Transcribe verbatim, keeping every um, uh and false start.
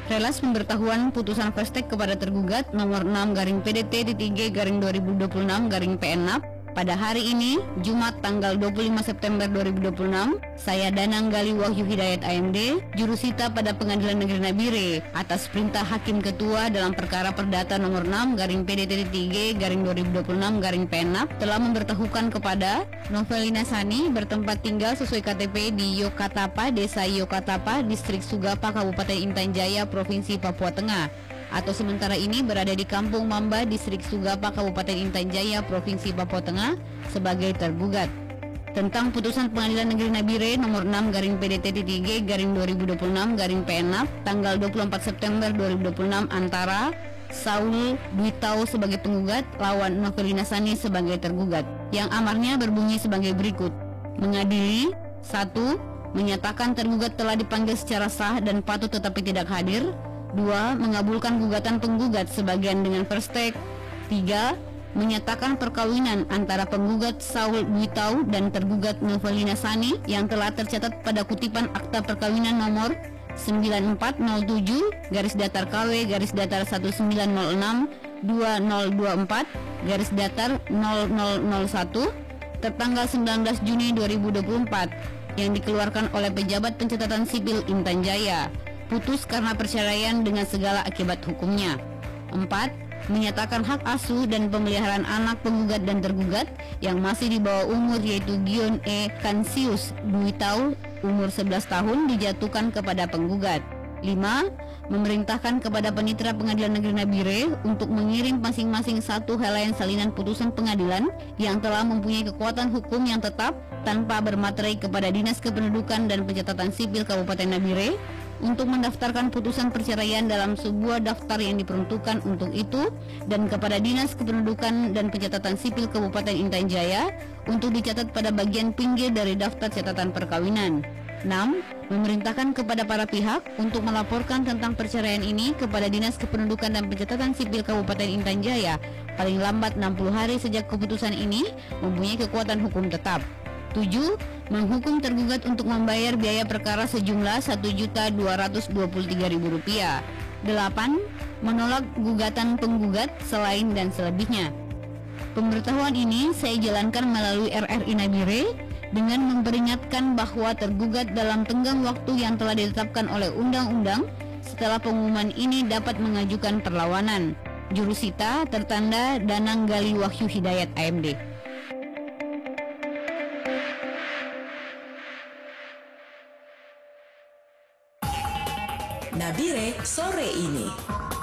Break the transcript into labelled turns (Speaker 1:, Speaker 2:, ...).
Speaker 1: Relas pemberitahuan putusan First Take kepada tergugat nomor enam garing P D T titik G garing dua ribu dua puluh enam garing P N A P pada hari ini, Jumat tanggal dua puluh lima September dua ribu dua puluh enam, saya Danang Gali Wahyu Hidayat A M D, jurusita pada Pengadilan Negeri Nabire, atas perintah Hakim Ketua dalam perkara perdata nomor enam garing P D T titik G garing dua ribu dua puluh enam garing P N A P, telah memberitahukan kepada Novelina Sani bertempat tinggal sesuai K T P di Yokatapa, Desa Yokatapa, Distrik Sugapa, Kabupaten Intan Jaya, Provinsi Papua Tengah, atau sementara ini berada di Kampung Mamba, Distrik Sugapa, Kabupaten Intan Jaya, Provinsi Papua Tengah, sebagai tergugat. Tentang putusan Pengadilan Negeri Nabire nomor enam garing P D T titik G garing dua ribu dua puluh enam garing P N A P tanggal dua puluh empat September dua ribu dua puluh enam antara Saul Dwi Tau sebagai penggugat lawan Novelina Sani sebagai tergugat, yang amarnya berbunyi sebagai berikut. Mengadili: satu. Menyatakan tergugat telah dipanggil secara sah dan patut tetapi tidak hadir. Dua. Mengabulkan gugatan penggugat sebagian dengan First Take. Tiga. Menyatakan perkawinan antara penggugat Saul Dwi Tau dan tergugat Novelina Sani yang telah tercatat pada kutipan akta perkawinan nomor sembilan empat nol tujuh garis datar K W garis datar satu sembilan nol enam dua nol dua empat garis datar nol nol nol satu tertanggal sembilan belas Juni dua ribu dua puluh empat yang dikeluarkan oleh pejabat pencatatan sipil Intan Jaya. Putus karena perceraian dengan segala akibat hukumnya. Empat. Menyatakan hak asuh dan pemeliharaan anak penggugat dan tergugat yang masih di bawah umur, yaitu Gion E. Kansius Dwi Tau umur sebelas tahun, dijatuhkan kepada penggugat. Lima. Memerintahkan kepada Panitera Pengadilan Negeri Nabire untuk mengirim masing-masing satu helaian salinan putusan pengadilan yang telah mempunyai kekuatan hukum yang tetap tanpa bermaterai kepada Dinas Kependudukan dan Pencatatan Sipil Kabupaten Nabire untuk mendaftarkan putusan perceraian dalam sebuah daftar yang diperuntukkan untuk itu, dan kepada Dinas Kependudukan dan Pencatatan Sipil Kabupaten Intan Jaya untuk dicatat pada bagian pinggir dari daftar catatan perkawinan. Enam. Memerintahkan kepada para pihak untuk melaporkan tentang perceraian ini kepada Dinas Kependudukan dan Pencatatan Sipil Kabupaten Intan Jaya paling lambat enam puluh hari sejak keputusan ini mempunyai kekuatan hukum tetap. Tujuh. Menghukum tergugat untuk membayar biaya perkara sejumlah satu juta dua ratus dua puluh tiga ribu rupiah. Delapan. Menolak gugatan penggugat selain dan selebihnya. Pemberitahuan ini saya jalankan melalui R R I Nabire dengan memperingatkan bahwa tergugat dalam tenggang waktu yang telah ditetapkan oleh undang-undang setelah pengumuman ini dapat mengajukan perlawanan. Jurusita tertanda Danang Gali Wahyu Hidayat A M D.
Speaker 2: Nabire sore ini.